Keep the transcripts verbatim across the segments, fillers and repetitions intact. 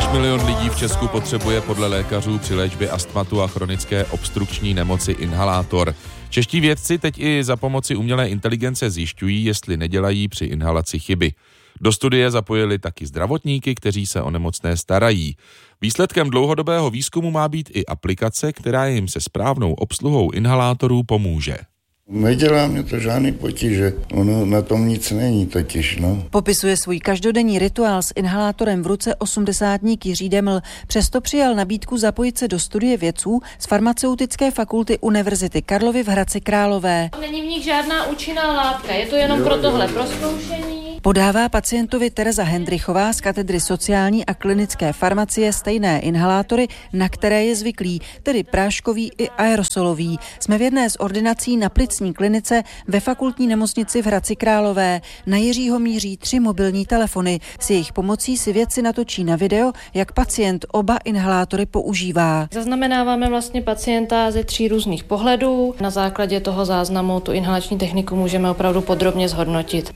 milion lidí v Česku potřebuje podle lékařů při léčbě astmatu a chronické obstrukční nemoci inhalátor. Čeští vědci teď i za pomoci umělé inteligence zjišťují, jestli nedělají při inhalaci chyby. Do studie zapojili taky zdravotníky, kteří se o nemocné starají. Výsledkem dlouhodobého výzkumu má být i aplikace, která jim se správnou obsluhou inhalátorů pomůže. Nedělá mě to žádný potíže, ono na tom nic není totiž, no. Popisuje svůj každodenní rituál s inhalátorem v ruce osmdesátník Jiří Deml. Přesto přijal nabídku zapojit se do studie vědců z farmaceutické fakulty Univerzity Karlovy v Hradci Králové. Není v nich žádná účinná látka, je to jenom jo, pro tohle prozkoušení. Podává pacientovi Tereza Hendrichová z katedry sociální a klinické farmacie stejné inhalátory, na které je zvyklý, tedy práškový i aerosolový. Jsme v jedné z ordinací na plicní klinice ve fakultní nemocnici v Hradci Králové. Na Jiřího míří tři mobilní telefony. S jejich pomocí si vědci natočí na video, jak pacient oba inhalátory používá. Zaznamenáváme vlastně pacienta ze tří různých pohledů. Na základě toho záznamu tu inhalační techniku můžeme opravdu podrobně zhodnotit.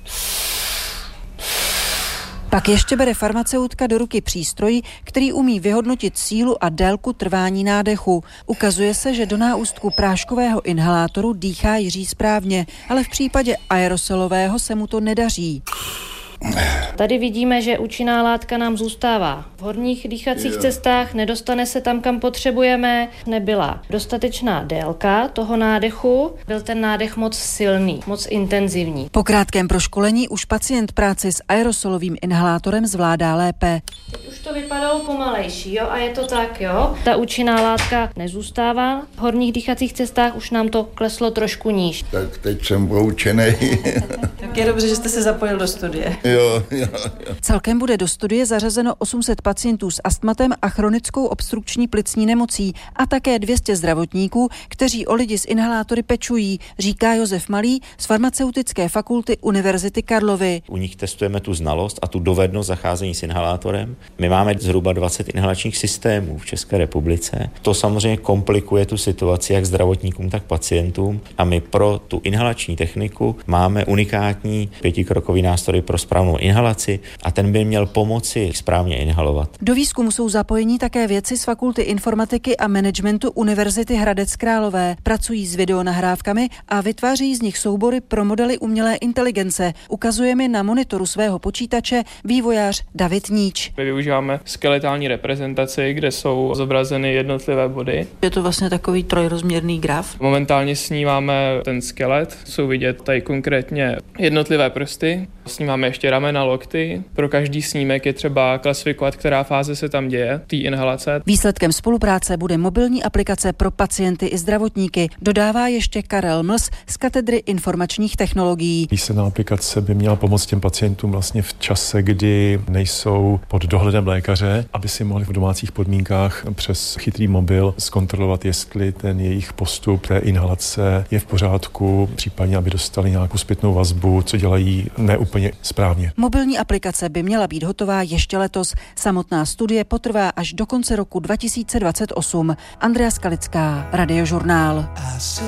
Pak ještě bere farmaceutka do ruky přístroj, který umí vyhodnotit sílu a délku trvání nádechu. Ukazuje se, že do náustku práškového inhalátoru dýchá Jiří správně, ale v případě aerosolového se mu to nedaří. Tady vidíme, že účinná látka nám zůstává v horních dýchacích cestách, nedostane se tam, kam potřebujeme, nebyla dostatečná délka toho nádechu, byl ten nádech moc silný, moc intenzivní. Po krátkém proškolení už pacient práci s aerosolovým inhalátorem zvládá lépe. Teď už to vypadalo pomalejší, jo, a je to tak, jo. Ta účinná látka nezůstává v horních dýchacích cestách, už nám to kleslo trošku níž. Tak teď jsem poučený. Tak je dobře, že jste se zapojil do studie. Jo, jo, jo. Celkem bude do studie zařazeno osm set pacientů s astmatem a chronickou obstrukční plicní nemocí a také dvě stě zdravotníků, kteří o lidi s inhalátory pečují, říká Josef Malý z farmaceutické fakulty Univerzity Karlovy. U nich testujeme tu znalost a tu dovednost zacházení s inhalátorem. My máme zhruba dvacet inhalačních systémů v České republice. To samozřejmě komplikuje tu situaci jak zdravotníkům, tak pacientům a my pro tu inhalační techniku máme unikátní pětikrokový nástroj pro správnou inhalaci a ten by měl pomoci správně inhalovat. Do výzkumu jsou zapojení také vědci z fakulty informatiky a managementu Univerzity Hradec Králové. Pracují s videonahrávkami a vytváří z nich soubory pro modely umělé inteligence. Ukazuje mi na monitoru svého počítače vývojář David Níč. My využíváme skeletální reprezentaci, kde jsou zobrazeny jednotlivé body. Je to vlastně takový trojrozměrný graf. Momentálně snímáme ten skelet, jsou vidět tady konkrétně jednotlivé prsty. Snímáme ještě ramena, lokty. Pro každý snímek je třeba klasifikovat, která fáze se tam děje, té inhalace. Výsledkem spolupráce bude mobilní aplikace pro pacienty i zdravotníky, dodává ještě Karel Mls z katedry informačních technologií. Výsledná aplikace by měla pomoct těm pacientům vlastně v čase, kdy nejsou pod dohledem lékaře, aby si mohli v domácích podmínkách přes chytrý mobil zkontrolovat, jestli ten jejich postup té inhalace je v pořádku, případně aby dostali nějakou zpětnou vazbu, co dělají neúplně správně. Mobilní aplikace by měla být hotová ještě letos. Samotná studie potrvá až do konce roku dva tisíce dvacet osm. Andrea Skalická, Radiožurnál.